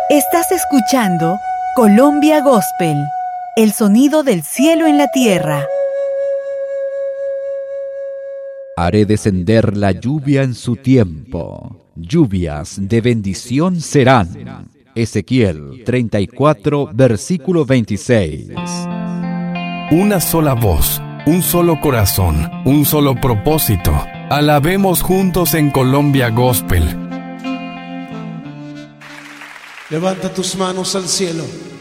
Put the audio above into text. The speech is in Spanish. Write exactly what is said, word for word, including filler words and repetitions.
Estás escuchando Colombia Gospel, el sonido del cielo en la tierra. Haré descender la lluvia en su tiempo. Lluvias de bendición serán. Ezequiel treinta y cuatro, versículo veintiséis. Una sola voz, un solo corazón, un solo propósito. Alabemos juntos en Colombia Gospel. Levanta tus manos al cielo.